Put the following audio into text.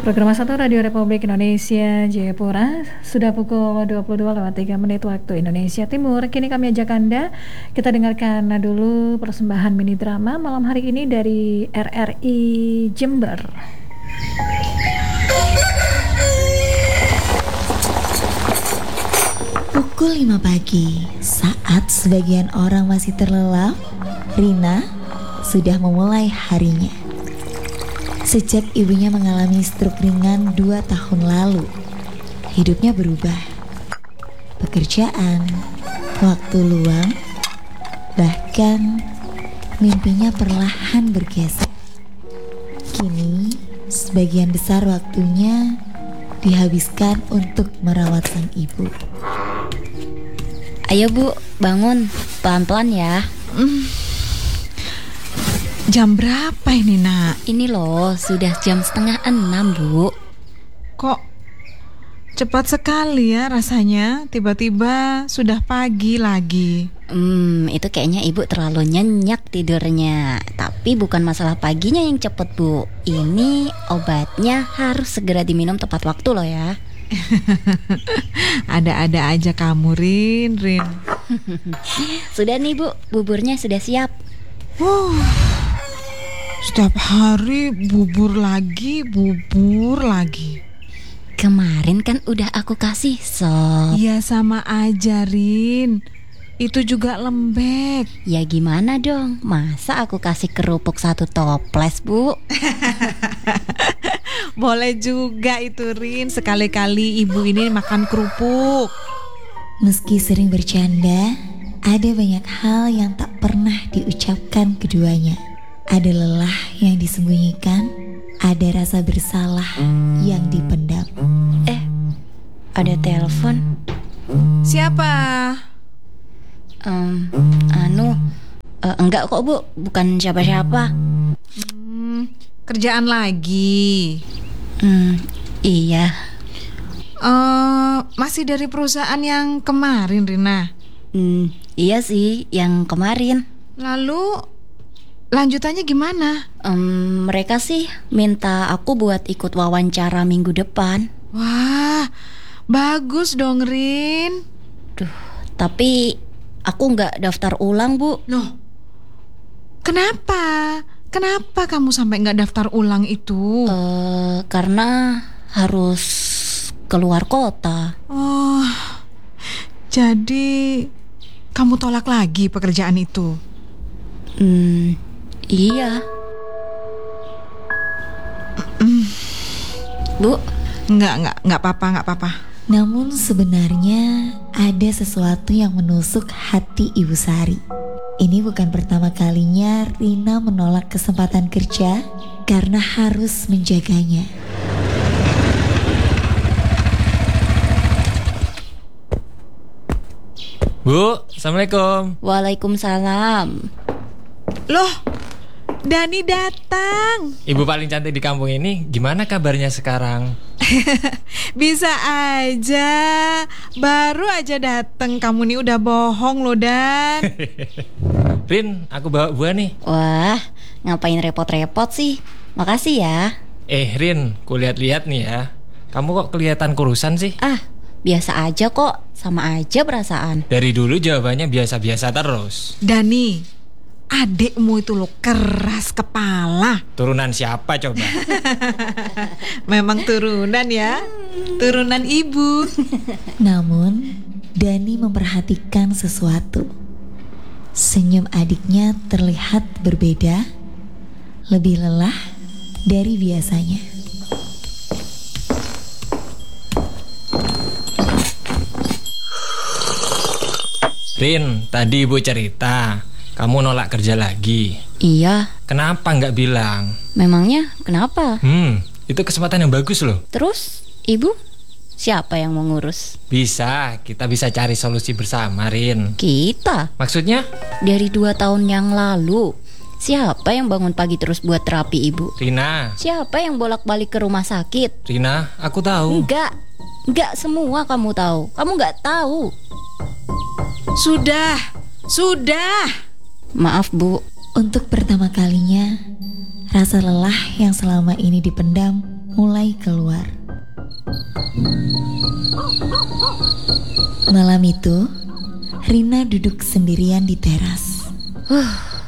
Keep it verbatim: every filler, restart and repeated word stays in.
Program satu Radio Republik Indonesia Jayapura. Sudah pukul dua puluh dua lewat tiga menit waktu Indonesia Timur. Kini kami ajak Anda, kita dengarkan dulu persembahan mini drama malam hari ini dari R R I Jember. Pukul lima pagi, saat sebagian orang masih terlelap, Rina sudah memulai harinya. Sejak ibunya mengalami stroke ringan dua tahun lalu, hidupnya berubah. Pekerjaan, waktu luang, bahkan mimpinya perlahan bergeser. Kini, sebagian besar waktunya dihabiskan untuk merawat sang ibu. Ayo Bu, bangun, pelan-pelan ya. Mm. Jam berapa ini nak? Ini loh, sudah jam setengah enam Bu. Kok cepat sekali ya rasanya, tiba-tiba sudah pagi lagi. Hmm, itu kayaknya Ibu terlalu nyenyak tidurnya. Tapi bukan masalah paginya yang cepet Bu. Ini obatnya harus segera diminum tepat waktu loh ya. Ada-ada aja kamu Rin, Rin. Sudah nih Bu, buburnya sudah siap. uh, Setiap hari bubur lagi, bubur lagi. Kemarin kan udah aku kasih sop. Ya sama aja Rin, itu juga lembek. Ya gimana dong, masa aku kasih kerupuk satu toples Bu? Boleh juga itu Rin, sekali-kali ibu ini makan kerupuk. Meski sering bercanda, ada banyak hal yang tak pernah diucapkan keduanya. Ada lelah yang disembunyikan, ada rasa bersalah yang dipendam. Eh, ada telepon. Siapa? Um, anu, uh, enggak kok Bu, bukan siapa-siapa. Hmm, kerjaan lagi. Hmm, iya. Uh, masih dari perusahaan yang kemarin Rina? Hmm, iya sih, yang kemarin. Lalu lanjutannya gimana? Um, mereka sih minta aku buat ikut wawancara minggu depan. Wah, bagus dong Rin. Duh, tapi aku nggak daftar ulang Bu. Loh, kenapa? Kenapa kamu sampai nggak daftar ulang itu? Uh, karena harus keluar kota. Oh, jadi kamu tolak lagi pekerjaan itu? Hmm, iya. Bu, Nggak, nggak, nggak apa-apa, nggak apa-apa. Namun sebenarnya ada sesuatu yang menusuk hati Ibu Sari. Ini bukan pertama kalinya Rina menolak kesempatan kerja karena harus menjaganya. Bu, Assalamualaikum. Waalaikumsalam. Loh, Dani datang. Ibu paling cantik di kampung ini, gimana kabarnya sekarang? Bisa aja, baru aja datang. Kamu nih udah bohong loh Dan. Rin, aku bawa buah nih. Wah, ngapain repot-repot sih? Makasih ya. Eh Rin, kulihat-lihat nih ya, kamu kok kelihatan kurusan sih? Ah, biasa aja kok, sama aja perasaan. Dari dulu jawabannya biasa-biasa terus. Dani, adikmu itu lo keras kepala. Turunan siapa coba? Memang turunan ya, turunan ibu. Namun Dani memperhatikan sesuatu. Senyum adiknya terlihat berbeda, lebih lelah dari biasanya. Rin, tadi ibu cerita kamu nolak kerja lagi. Iya. Kenapa nggak bilang? Memangnya kenapa? Hmm, itu kesempatan yang bagus loh. Terus, Ibu, siapa yang mau ngurus? Bisa, kita bisa cari solusi bersama, Rin. Kita? Maksudnya? Dari dua tahun yang lalu, siapa yang bangun pagi terus buat terapi Ibu? Rina. Siapa yang bolak-balik ke rumah sakit? Rina, aku tahu. Enggak, enggak semua kamu tahu. Kamu enggak tahu. Sudah, sudah. Maaf Bu. Untuk pertama kalinya, rasa lelah yang selama ini dipendam mulai keluar. Malam itu, Rina duduk sendirian di teras. Huh,